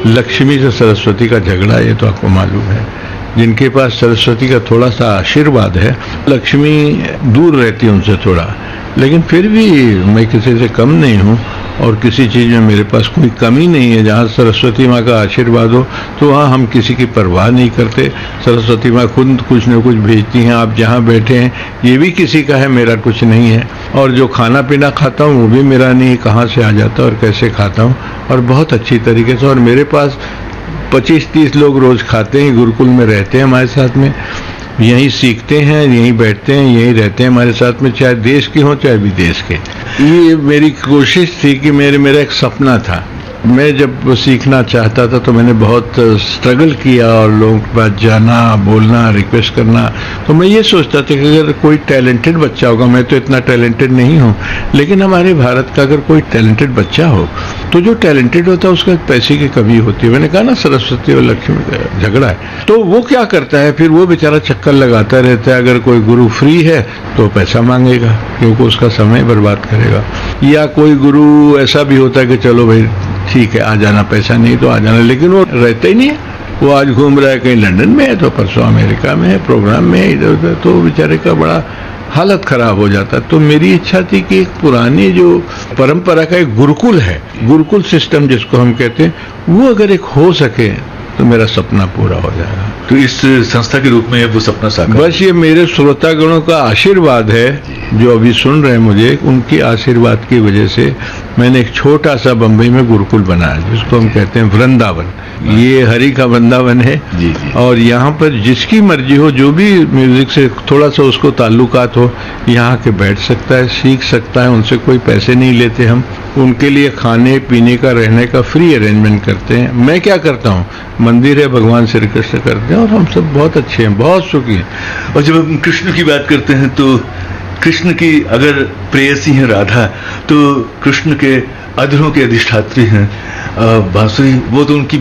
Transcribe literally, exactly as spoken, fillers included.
लक्ष्मी से सरस्वती का झगड़ा, ये तो आपको मालूम है। जिनके पास सरस्वती का थोड़ा सा आशीर्वाद है, लक्ष्मी दूर रहती है उनसे थोड़ा, लेकिन फिर भी मैं किसी से कम नहीं हूँ और किसी चीज़ में मेरे पास कोई कमी नहीं है। जहाँ सरस्वती माँ का आशीर्वाद हो तो वहाँ हम किसी की परवाह नहीं करते। सरस्वती माँ खुद कुछ न कुछ भेजती हैं। आप जहाँ बैठे हैं ये भी किसी का है, मेरा कुछ नहीं है। और जो खाना पीना खाता हूँ वो भी मेरा नहीं, कहाँ से आ जाता है और कैसे खाता हूँ, और बहुत अच्छी तरीके से। और मेरे पास पच्चीस तीस लोग रोज़ खाते हैं, गुरुकुल में रहते हैं हमारे साथ में, यहीं सीखते हैं, यहीं बैठते हैं, यहीं रहते हैं हमारे साथ में, चाहे देश के हों चाहे विदेश के। ये मेरी कोशिश थी कि मेरे मेरा एक सपना था। मैं जब सीखना चाहता था तो मैंने बहुत स्ट्रगल किया और लोगों के पास जाना, बोलना, रिक्वेस्ट करना। तो मैं ये सोचता था कि अगर कोई टैलेंटेड बच्चा होगा, मैं तो इतना टैलेंटेड नहीं हूँ, लेकिन हमारे भारत का अगर कोई टैलेंटेड बच्चा हो तो जो टैलेंटेड होता है उसका पैसे की कमी होती है। मैंने कहा ना, सरस्वती और लक्ष्मी का झगड़ा है। तो वो क्या करता है, फिर वो बेचारा चक्कर लगाता रहता है। अगर कोई गुरु फ्री है तो पैसा मांगेगा क्योंकि उसका समय बर्बाद करेगा, या कोई गुरु ऐसा भी होता है कि चलो भाई ठीक है आ जाना, पैसा नहीं तो आ जाना, लेकिन वो रहता ही नहीं है। वो आज घूम रहा है, कहीं लंदन में है तो परसों अमेरिका में है, प्रोग्राम में है, इधर उधर, तो बेचारे का बड़ा हालत खराब हो जाता। तो मेरी इच्छा थी कि एक पुरानी जो परंपरा का एक गुरुकुल है, गुरुकुल सिस्टम जिसको हम कहते हैं, वो अगर एक हो सके तो मेरा सपना पूरा हो जाएगा। तो इस संस्था के रूप में वो सपना साकार, बस ये मेरे श्रोतागणों का आशीर्वाद है जो अभी सुन रहे हैं मुझे, उनके आशीर्वाद की वजह से मैंने एक छोटा सा बम्बई में गुरुकुल बनाया जिसको हम कहते हैं वृंदावन। ये हरि का वृंदावन है जी जी। और यहाँ पर जिसकी मर्जी हो, जो भी म्यूजिक से थोड़ा सा उसको ताल्लुकात हो, यहाँ के बैठ सकता है, सीख सकता है। उनसे कोई पैसे नहीं लेते हम, उनके लिए खाने पीने का, रहने का फ्री अरेंजमेंट करते हैं। मैं क्या करता हूँ, मंदिर है, भगवान श्री कृष्ण करते हैं और हम सब बहुत अच्छे हैं, बहुत सुखी हैं। और जब हम कृष्ण की बात करते हैं तो कृष्ण की अगर प्रेयसी हैं राधा, तो कृष्ण के अधरों के अधिष्ठात्री हैं बांसुरी, वो तो उनकी